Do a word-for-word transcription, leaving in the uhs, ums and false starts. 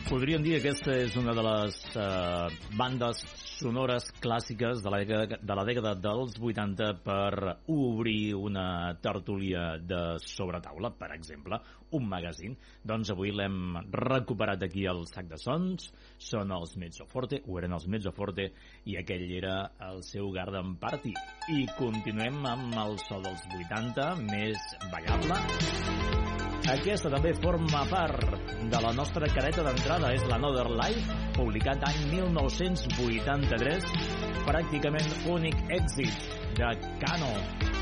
Podríem dir que aquesta és una de les uh, bandes sonores clàssiques de la, dècada, de la dècada dels vuitanta per obrir una tertúlia de sobretaula, per exemple, un magazine. Doncs avui l'hem recuperat aquí al Sac de Sons, són els Mezzoforte, o eren els Mezzoforte, i aquell era el seu Garden Party. I continuem amb el so dels vuitanta, més ballable. Aquesta també forma part de la nostra careta d'entrada, és l'Another Life, publicat any mil nou-cents vuitanta-tres, pràcticament únic èxit de Kano.